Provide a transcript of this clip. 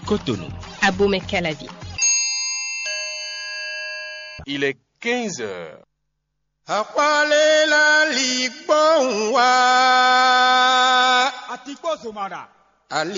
Cotonou. Abomey-Calavi. Il est 15 heures. Akwalela ligbonwa. Atiko Zomara. Ali